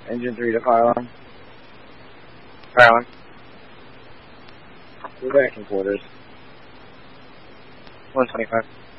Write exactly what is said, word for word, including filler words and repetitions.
Engine three to fire alarm. Fire alarm. We're back in quarters. one twenty-five.